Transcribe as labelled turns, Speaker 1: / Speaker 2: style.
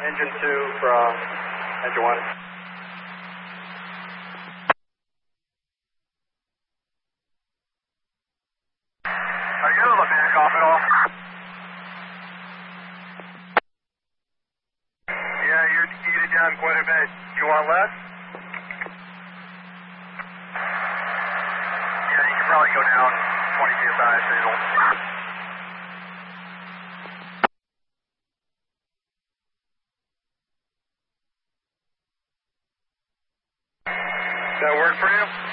Speaker 1: engine 2 from engine 1. Are you able to back off at all? Yeah, you're heated down quite a bit. You want less? Yeah, you can probably go down 20 psi so you don't... Does that work for you?